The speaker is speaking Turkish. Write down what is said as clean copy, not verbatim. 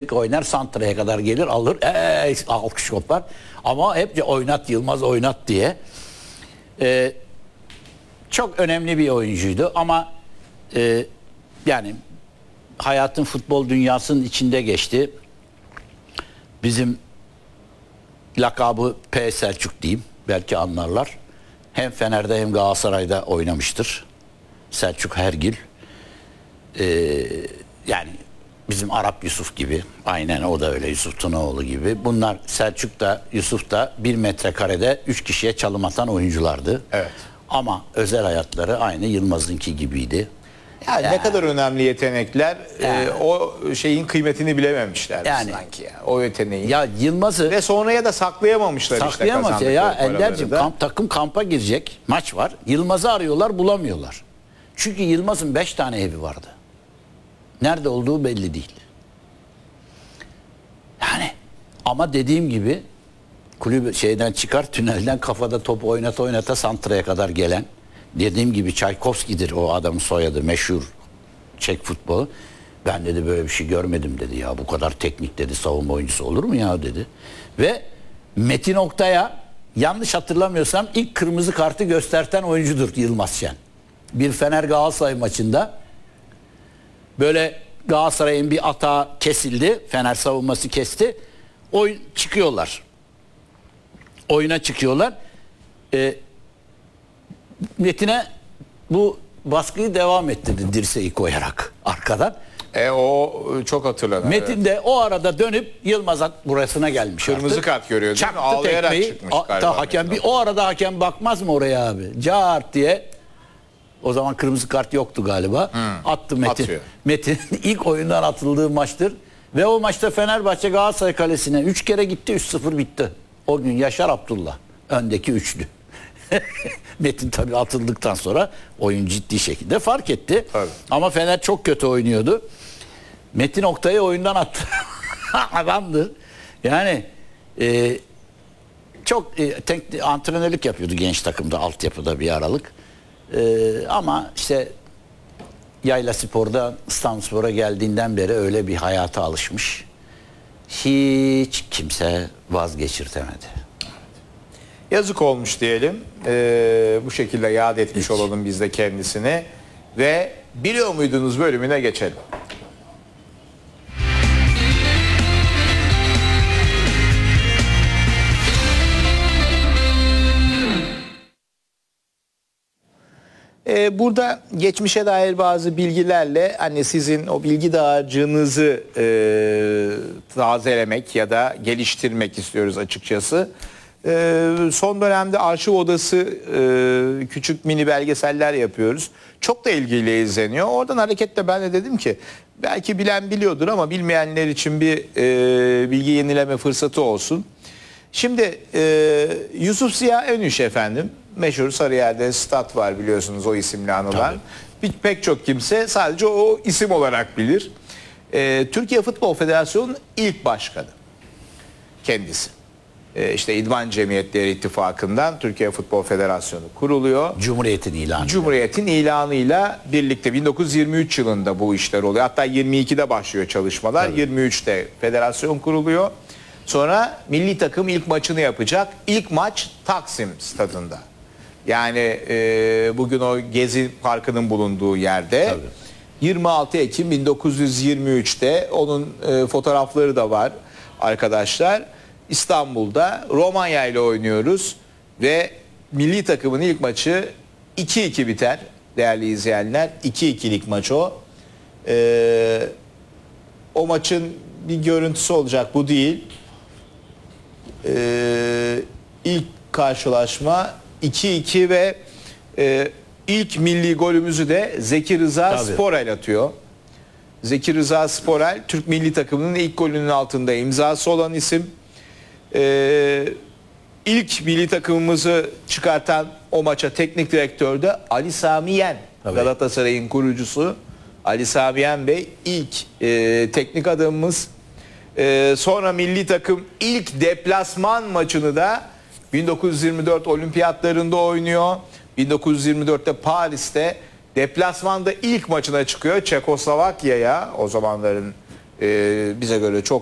tık oynar, santraya kadar gelir, alır, alkış kopar. Ama hep oynat Yılmaz, oynat diye. Çok önemli bir oyuncuydu ama yani hayatın futbol dünyasının içinde geçti. Bizim lakabı P. Selçuk diyeyim. Belki anlarlar. Hem Fener'de hem Galatasaray'da oynamıştır. Selçuk Hergil. Yani bizim Arap Yusuf gibi. Aynen o da öyle, Yusuf Tunaoğlu gibi. Bunlar Selçuk da Yusuf da 1 metrekarede 3 kişiye çalım atan oyunculardı. Evet. Ama özel hayatları aynı Yılmaz'ınki gibiydi. Yani ne kadar önemli yetenekler, Yani. o şeyin kıymetini bilememişler Yani. sanki ya, o yeteneği. Ya Yılmaz'ı Ve sonraya da saklayamamışlar saklayamaz işte ya kazandıkları Ender'cim, paraları da. takım kampa girecek, maç var. Yılmaz'ı arıyorlar, bulamıyorlar. Çünkü Yılmaz'ın 5 tane evi vardı. Nerede olduğu belli değil. Yani ama dediğim gibi kulüp şeyden çıkar, tünelden kafada top oynata santraya kadar gelen, dediğim gibi Çaykovski'dir o adamın soyadı, meşhur Çek futbolu. Ben dedi böyle bir şey görmedim dedi ya, bu kadar teknik dedi, savunma oyuncusu olur mu ya dedi. Ve Metin Oktay'a yanlış hatırlamıyorsam ilk kırmızı kartı gösterten oyuncudur Yılmaz Şen. Bir Fener Galatasaray maçında böyle Galatasaray'ın bir atağı kesildi, Fener savunması kesti, çıkıyorlar. Oyuna çıkıyorlar. Metin'e bu baskıyı devam ettirdi dirseği koyarak arkadan. O çok hatırlanır. Metin de o arada dönüp Yılmaz'a burasına gelmiş Kırmızı artık. kart görüyor değil mi? Çaktı Ağlayarak tekmeyi. çıkmış galiba. Hakem Metin. o arada hakem bakmaz mı oraya abi? Cart diye. O zaman kırmızı kart yoktu galiba. Attı Metin. Atıyor. Metin ilk oyundan atıldığı maçtır. Ve o maçta Fenerbahçe Galatasaray kalesine 3 kere gitti, 3-0 bitti. O gün Yaşar Abdullah öndeki üçlü. Metin tabii atıldıktan sonra oyun ciddi şekilde fark etti. Tabii. Ama Fener çok kötü oynuyordu. Metin Oktay'ı oyundan attı. Adamdır. Yani çok antrenörlük yapıyordu genç takımda, altyapıda bir aralık. Ama işte Yayla Spor'da İstanbulspor'a geldiğinden beri öyle bir hayata alışmış. Hiç kimse vazgeçirtemedi. Yazık olmuş diyelim. Bu şekilde yad etmiş olalım biz de kendisini. Ve biliyor muydunuz bölümüne geçelim. Burada geçmişe dair bazı bilgilerle hani sizin o bilgi dağarcığınızı tazelemek ya da geliştirmek istiyoruz açıkçası. Son dönemde arşiv odası küçük mini belgeseller yapıyoruz. Çok da ilgiyle izleniyor. Oradan hareketle ben de dedim ki belki bilen biliyordur ama bilmeyenler için bir bilgi yenileme fırsatı olsun. Şimdi Yusuf Ziya Önüş efendim, meşhur Sarıyer'de stat var biliyorsunuz, o isimle anılan. Pek çok kimse sadece o isim olarak bilir. Türkiye Futbol Federasyonu'nun ilk başkanı kendisi. İşte İdman Cemiyetleri İttifakı'ndan Türkiye Futbol Federasyonu kuruluyor. Cumhuriyet'in ilanı. Cumhuriyet'in ilanıyla birlikte 1923 yılında bu işler oluyor. Hatta 22'de başlıyor çalışmalar. Tabii. 23'te federasyon kuruluyor. Sonra milli takım ilk maçını yapacak. İlk maç Taksim stadında. Yani bugün o Gezi Parkı'nın bulunduğu yerde. Tabii. 26 Ekim 1923'te onun fotoğrafları da var arkadaşlar. İstanbul'da Romanya ile oynuyoruz ve milli takımın ilk maçı 2-2 biter değerli izleyenler. 2-2'lik maç o. O maçın bir görüntüsü olacak, bu değil. İlk karşılaşma 2-2 ve ilk milli golümüzü de Zeki Rıza Sporel atıyor. Zeki Rıza Sporel Türk milli takımının ilk golünün altında imzası olan isim. İlk milli takımımızı çıkartan o maça teknik direktör de Ali Sami Yen. Galatasaray'ın kurucusu Ali Sami Yen Bey ilk teknik adamımız. Sonra milli takım ilk deplasman maçını da 1924 olimpiyatlarında oynuyor. 1924'te Paris'te deplasmanda ilk maçına çıkıyor Çekoslovakya'ya, o zamanların bize göre çok